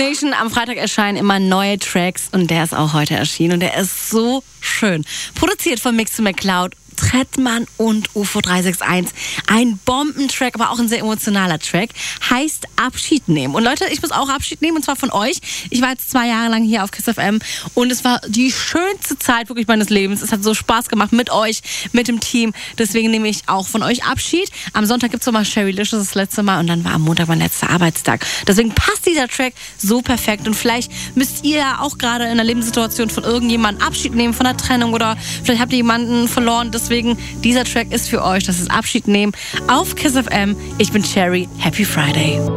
Nation, am Freitag erscheinen immer neue Tracks und der ist auch heute erschienen und der ist so schön. Produziert von Mix to McCloud, Trettmann und UFO 361. Ein Bombentrack, aber auch ein sehr emotionaler Track. Heißt Abschied nehmen. Und Leute, ich muss auch Abschied nehmen, und zwar von euch. Ich war jetzt 2 Jahre lang hier auf KISS FM und es war die schönste Zeit wirklich meines Lebens. Es hat so Spaß gemacht mit euch, mit dem Team. Deswegen nehme ich auch von euch Abschied. Am Sonntag gibt es nochmal Sherrylicious das letzte Mal und dann war am Montag mein letzter Arbeitstag. Deswegen passt dieser Track so perfekt und vielleicht müsst ihr ja auch gerade in einer Lebenssituation von irgendjemandem Abschied nehmen, von einer Trennung, oder vielleicht habt ihr jemanden verloren. Deswegen, dieser Track ist für euch. Das ist Abschied nehmen auf KISS FM. Ich bin Cherry. Happy Friday.